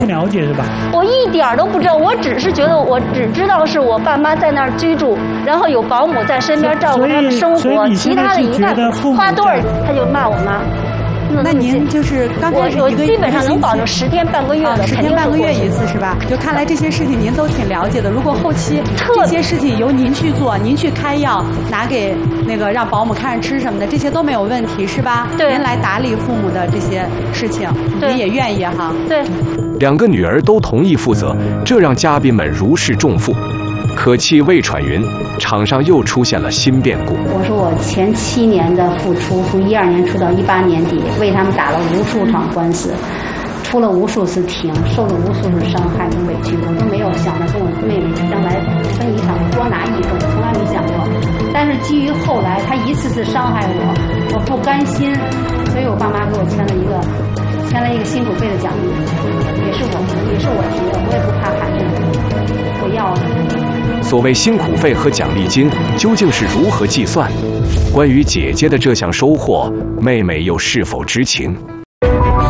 不了解是吧？ 我一点儿都不知道，我只是觉得，我只知道是我爸妈在那儿居住，然后有保姆在身边照顾他们生活，其他的一概不花多少他就骂我妈。 那您就是刚开始我基本上能保证10天半个月的，10 天半个月一次是吧？就看来这些事情您都挺了解的。如果后期这些事情由您去做，您去开药，拿给那个让保姆看着吃什么的，这些都没有问题是吧？ 对。 您来打理父母的这些事情，您也愿意哈？ 对。 2个女儿都同意负责，这让嘉宾们如释重负。可气未喘匀，场上又出现了新变故。 我说我前7年的付出，从12年出到18年底，为他们打了无数场官司，出了无数次庭，受了无数次伤害跟委屈，我都没有想着跟我妹妹将来分遗产多拿1份，从来没想过。但是基于后来他一次次伤害我，我不甘心，所以我爸妈给我签了一个辛苦费的奖励，也是我提的，我也不怕喊这个，我要了。 所谓辛苦费和奖励金究竟是如何计算？关于姐姐的这项收获，妹妹又是否知情？